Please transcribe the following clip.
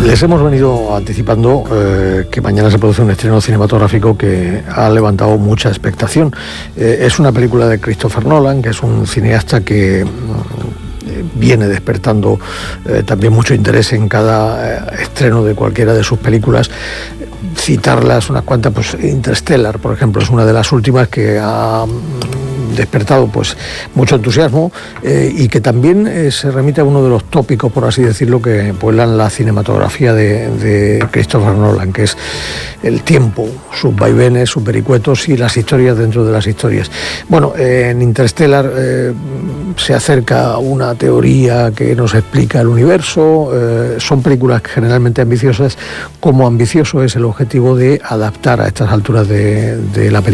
Les hemos venido anticipando que mañana se produce un estreno cinematográfico que ha levantado mucha expectación. Es una película de Christopher Nolan, que es un cineasta que viene despertando también mucho interés en cada estreno de cualquiera de sus películas. Citarlas unas cuantas, pues Interstellar, por ejemplo, es una de las últimas que ha despertado pues mucho entusiasmo y que también se remite a uno de los tópicos, por así decirlo, que pueblan la cinematografía de Christopher Nolan, que es el tiempo, sus vaivenes, sus vericuetos y las historias dentro de las historias. Bueno, en Interstellar se acerca una teoría que nos explica el universo. Son películas generalmente ambiciosas, como ambicioso es el objetivo de adaptar a estas alturas de la película